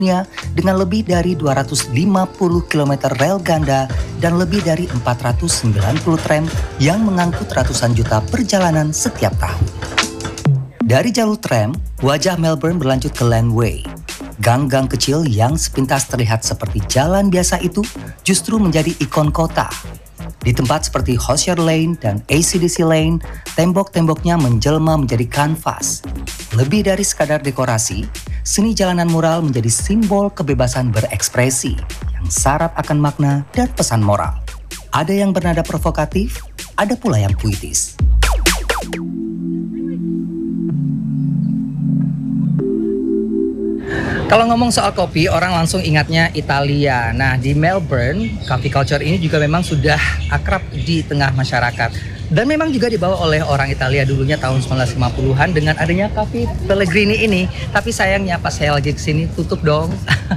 dunia dengan lebih dari 250 km rel ganda dan lebih dari 490 tram yang mengangkut ratusan juta perjalanan setiap tahun. Dari jalur tram, wajah Melbourne berlanjut ke Landway. Gang-gang kecil yang sepintas terlihat seperti jalan biasa itu justru menjadi ikon kota. Di tempat seperti Hosier Lane dan AC/DC Lane, tembok-temboknya menjelma menjadi kanvas. Lebih dari sekadar dekorasi, seni jalanan mural menjadi simbol kebebasan berekspresi yang syarat akan makna dan pesan moral. Ada yang bernada provokatif, ada pula yang puitis. Kalau ngomong soal kopi, orang langsung ingatnya Italia. Nah, di Melbourne, coffee culture ini juga memang sudah akrab di tengah masyarakat. Dan memang juga dibawa oleh orang Italia dulunya tahun 1950-an dengan adanya Caffè Pellegrini ini. Tapi sayangnya pas saya lagi kesini tutup dong.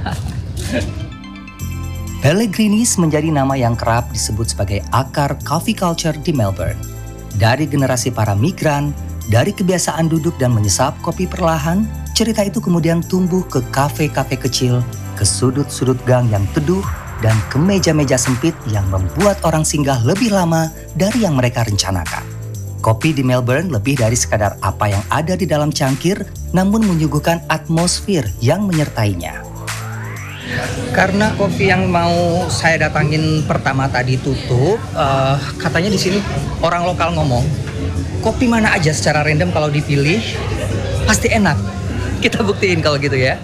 Pellegrinis menjadi nama yang kerap disebut sebagai akar coffee culture di Melbourne. Dari generasi para migran, dari kebiasaan duduk dan menyesap kopi perlahan, cerita itu kemudian tumbuh ke kafe-kafe kecil, ke sudut-sudut gang yang teduh, dan ke meja-meja sempit yang membuat orang singgah lebih lama dari yang mereka rencanakan. Kopi di Melbourne lebih dari sekadar apa yang ada di dalam cangkir, namun menyuguhkan atmosfer yang menyertainya. Karena kopi yang mau saya datangin pertama tadi tutup, katanya di sini orang lokal ngomong, kopi mana aja secara random kalau dipilih pasti enak. Kita buktiin kalau gitu ya.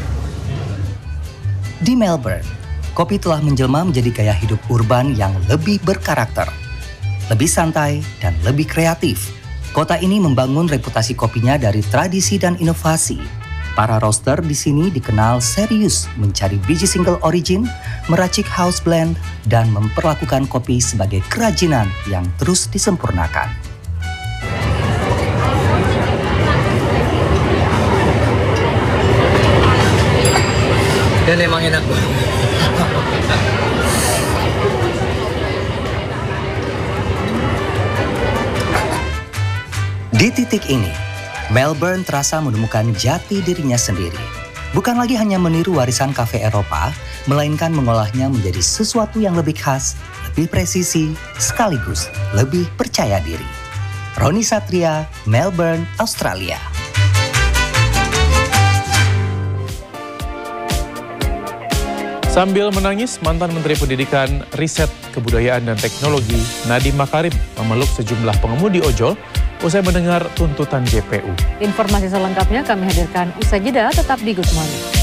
Di Melbourne, kopi telah menjelma menjadi gaya hidup urban yang lebih berkarakter, lebih santai dan lebih kreatif. Kota ini membangun reputasi kopinya dari tradisi dan inovasi. Para roaster di sini dikenal serius mencari biji single origin, meracik house blend, dan memperlakukan kopi sebagai kerajinan yang terus disempurnakan. Dan emang enak banget. Di titik ini, Melbourne terasa menemukan jati dirinya sendiri. Bukan lagi hanya meniru warisan kafe Eropa, melainkan mengolahnya menjadi sesuatu yang lebih khas, lebih presisi, sekaligus lebih percaya diri. Roni Satria, Melbourne, Australia. Sambil menangis, mantan Menteri Pendidikan, Riset, Kebudayaan, dan Teknologi Nadiem Makarim memeluk sejumlah pengemudi ojol usai mendengar tuntutan JPU. Informasi selengkapnya kami hadirkan usai jeda, tetap di Good Morning.